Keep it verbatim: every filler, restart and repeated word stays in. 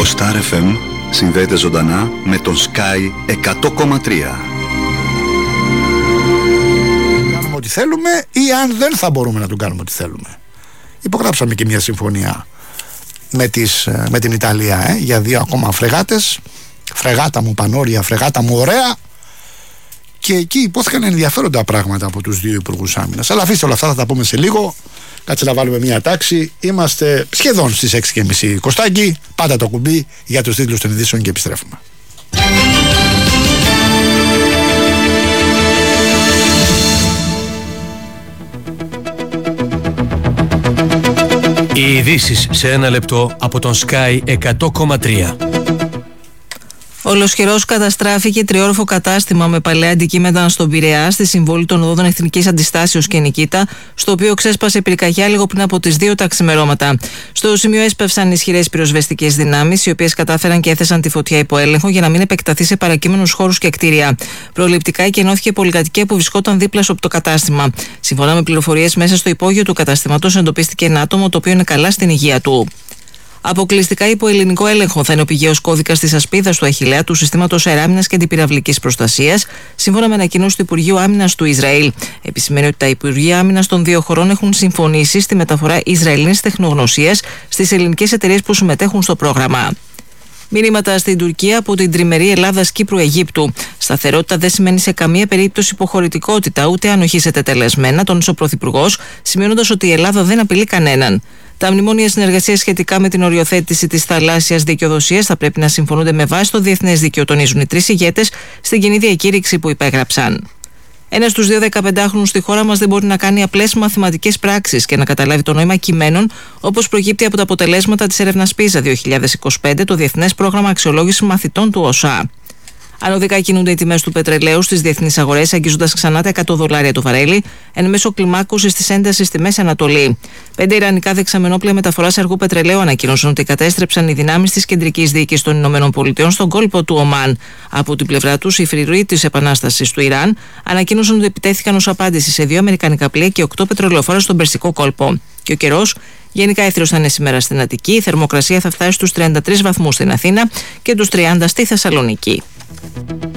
Το Star εφ εμ συνδέεται ζωντανά με τον Sky εκατό κόμμα τρία. Κάνουμε ό,τι θέλουμε ή αν δεν θα μπορούμε να τον κάνουμε ό,τι θέλουμε. Υπογράψαμε και μια συμφωνία με, τις, με την Ιταλία ε, για δύο ακόμα φρεγάτες. Φρεγάτα μου πανόρια, φρεγάτα μου ωραία. Και εκεί υπόθηκαν ενδιαφέροντα πράγματα από τους δύο υπουργούς άμυνας. Αλλά αφήστε όλα αυτά, θα τα πούμε σε λίγο. Κάτσε να βάλουμε μια τάξη. Είμαστε σχεδόν στις έξι και μισή. Κωστάκη, πάντα το κουμπί για τους τίτλους των ειδήσεων και επιστρέφουμε. Οι ειδήσεις σε ένα λεπτό από τον Sky εκατό κόμμα τρία. Ολοσχερός καταστράφηκε τριόροφο κατάστημα με παλαιά αντικείμενα στον Πειραιά, στη συμβολή των οδών Εθνικής Αντιστάσεως και Νικήτα, στο οποίο ξέσπασε πυρκαγιά λίγο πριν από τις δύο τα ξημερώματα. Στο σημείο έσπευσαν ισχυρές πυροσβεστικές δυνάμεις, οι οποίες κατάφεραν και έθεσαν τη φωτιά υπό έλεγχο για να μην επεκταθεί σε παρακείμενους χώρους και κτίρια. Προληπτικά εκενώθηκε πολυκατοικία που βρισκόταν δίπλα στο το κατάστημα. Σύμφωνα με πληροφορίες, μέσα στο υπόγειο του καταστήματος εντοπίστηκε ένα άτομο το οποίο είναι καλά στην υγεία του. Αποκλειστικά υπό ελληνικό έλεγχο θα είναι ο πηγαίος κώδικας της ασπίδας του Αχιλλέα του συστήματος αεράμινας και αντιπυραυλικής προστασίας, σύμφωνα με ανακοίνωση του Υπουργείου Άμυνας του Ισραήλ. Επισημαίνει ότι τα Υπουργεία Άμυνας των δύο χωρών έχουν συμφωνήσει στη μεταφορά Ισραηλινής τεχνογνωσίας στις ελληνικές εταιρείες που συμμετέχουν στο πρόγραμμα. Μηνύματα στην Τουρκία από την τριμερή Ελλάδας-Κύπρου-Αιγύπτου. Σταθερότητα δεν σημαίνει σε καμία περίπτωση υποχωρητικότητα, ούτε ανοχή σε τετελεσμένα, τόνισε ο Πρωθυπουργός, σημειώνοντας ότι η Ελλάδα δεν απειλεί κανέναν. Τα μνημόνια συνεργασίας σχετικά με την οριοθέτηση της θαλάσσιας δικαιοδοσίας θα πρέπει να συμφωνούνται με βάση το διεθνές δίκαιο, τονίζουν οι τρεις ηγέτες στην κοινή διακήρυξη που υπέγραψαν. Ένας στους δύο δεκαπεντάχρονους στη χώρα μας δεν μπορεί να κάνει απλές μαθηματικές πράξεις και να καταλάβει το νόημα κειμένων, όπως προκύπτει από τα αποτελέσματα της έρευνας πίζα δύο χιλιάδες είκοσι πέντε, το Διεθνές Πρόγραμμα Αξιολόγησης Μαθητών του ΟΣΑ. Ανωδικά κινούνται οι τιμές του πετρελαίου στις διεθνείς αγορές, αγγίζοντας ξανά τα εκατό δολάρια το βαρέλι, εν μέσω κλιμάκωσης της έντασης στη Μέση Ανατολή. Πέντε ιρανικά δεξαμενόπλια μεταφοράς αργού πετρελαίου ανακοίνωσαν ότι κατέστρεψαν οι δυνάμεις της κεντρικής διοίκησης των Ηνωμένων Πολιτειών στον κόλπο του Ομάν. Από την πλευρά τους, οι φρουροί της επανάστασης του Ιράν ανακοίνωσαν ότι επιτέθηκαν ως απάντηση σε δύο αμερικανικά πλοία και οκτώ πετρελαιοφόρα στον Περσικό κόλπο. Και ο καιρός. Γενικά έθριος θα είναι σήμερα στην Αττική, η θερμοκρασία θα φτάσει στους τριάντα τρεις βαθμούς στην Αθήνα και τους τριάντα στη Θεσσαλονίκη.